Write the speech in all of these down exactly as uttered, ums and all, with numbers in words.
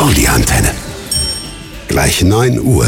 Die Antenne. Gleich neun Uhr.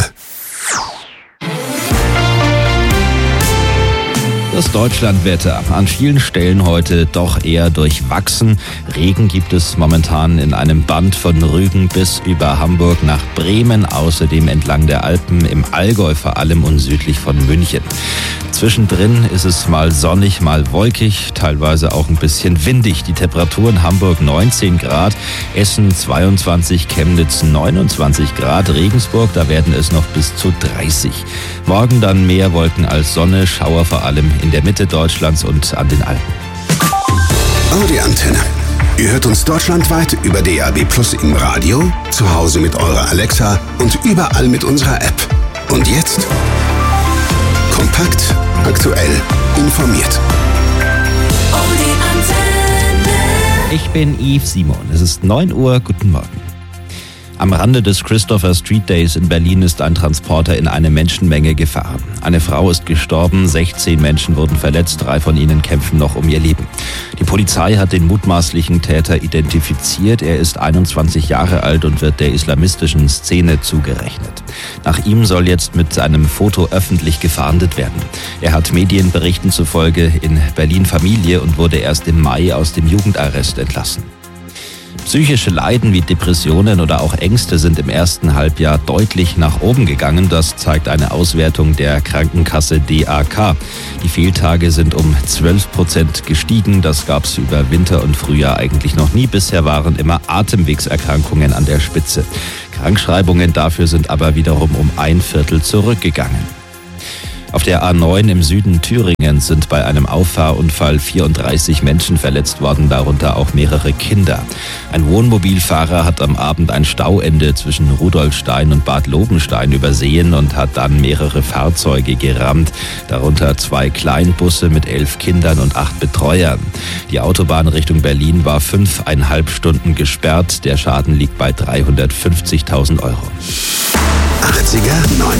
Das Deutschlandwetter. An vielen Stellen heute doch eher durchwachsen. Regen gibt es momentan in einem Band von Rügen bis über Hamburg nach Bremen, außerdem entlang der Alpen, im Allgäu vor allem und südlich von München. Zwischendrin ist es mal sonnig, mal wolkig, teilweise auch ein bisschen windig. Die Temperatur in Hamburg neunzehn Grad, Essen zweiundzwanzig, Chemnitz neunundzwanzig Grad, Regensburg, da werden es noch bis zu dreißig. Morgen dann mehr Wolken als Sonne, Schauer vor allem in der Mitte Deutschlands und an den Alpen. Die Antenne. Ihr hört uns deutschlandweit über D A B Plus im Radio, zu Hause mit eurer Alexa und überall mit unserer App. Und jetzt? Kompakt, aktuell, informiert. Ich bin Yves Simon. Es ist neun Uhr. Guten Morgen. Am Rande des Christopher Street Days in Berlin ist ein Transporter in eine Menschenmenge gefahren. Eine Frau ist gestorben, sechzehn Menschen wurden verletzt, drei von ihnen kämpfen noch um ihr Leben. Die Polizei hat den mutmaßlichen Täter identifiziert. Er ist einundzwanzig Jahre alt und wird der islamistischen Szene zugerechnet. Nach ihm soll jetzt mit einem Foto öffentlich gefahndet werden. Er hat Medienberichten zufolge in Berlin Familie und wurde erst im Mai aus dem Jugendarrest entlassen. Psychische Leiden wie Depressionen oder auch Ängste sind im ersten Halbjahr deutlich nach oben gegangen. Das zeigt eine Auswertung der Krankenkasse D A K. Die Fehltage sind um zwölf Prozent gestiegen. Das gab es über Winter und Frühjahr eigentlich noch nie. Bisher waren immer Atemwegserkrankungen an der Spitze. Krankschreibungen dafür sind aber wiederum um ein Viertel zurückgegangen. Auf der A neun im Süden Thüringens sind bei einem Auffahrunfall vierunddreißig Menschen verletzt worden, darunter auch mehrere Kinder. Ein Wohnmobilfahrer hat am Abend ein Stauende zwischen Rudolfstein und Bad Lobenstein übersehen und hat dann mehrere Fahrzeuge gerammt, darunter zwei Kleinbusse mit elf Kindern und acht Betreuern. Die Autobahn Richtung Berlin war fünfeinhalb Stunden gesperrt. Der Schaden liegt bei dreihundertfünfzigtausend Euro. achtziger,